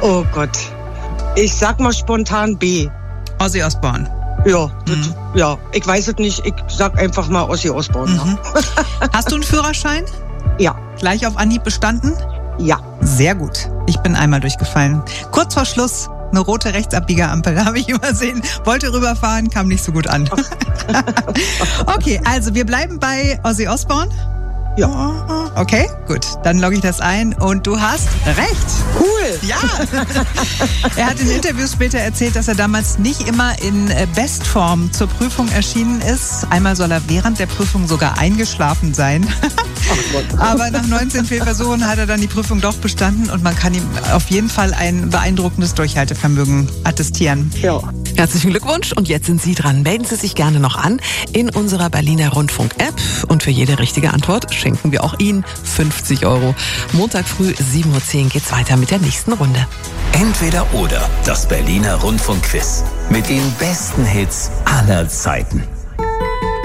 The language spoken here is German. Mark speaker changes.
Speaker 1: Oh Gott. Ich sag mal spontan B.
Speaker 2: Ozzy Osbourne.
Speaker 1: Ja, ja, ich weiß es nicht. Ich sag einfach mal Ozzy Osbourne. Ja.
Speaker 2: Hast du einen Führerschein?
Speaker 1: Ja.
Speaker 2: Gleich auf Anhieb bestanden?
Speaker 1: Ja.
Speaker 2: Sehr gut. Ich bin einmal durchgefallen. Kurz vor Schluss eine rote Rechtsabbieger-Ampel habe ich übersehen. Wollte rüberfahren, kam nicht so gut an. Okay, also wir bleiben bei Ozzy Osbourne.
Speaker 1: Ja.
Speaker 2: Okay, gut. Dann logge ich das ein und du hast recht.
Speaker 1: Cool.
Speaker 2: Ja. Er hat in Interviews später erzählt, dass er damals nicht immer in Bestform zur Prüfung erschienen ist. Einmal soll er während der Prüfung sogar eingeschlafen sein. Aber nach 19 Fehlversuchen hat er dann die Prüfung doch bestanden und man kann ihm auf jeden Fall ein beeindruckendes Durchhaltevermögen attestieren.
Speaker 1: Ja.
Speaker 3: Herzlichen Glückwunsch und jetzt sind Sie dran. Melden Sie sich gerne noch an in unserer Berliner Rundfunk-App und für jede richtige Antwort schenken wir auch Ihnen 50 €. Montag früh 7:10 Uhr geht's weiter mit der nächsten Runde.
Speaker 4: Entweder oder, das Berliner Rundfunk-Quiz mit den besten Hits aller Zeiten.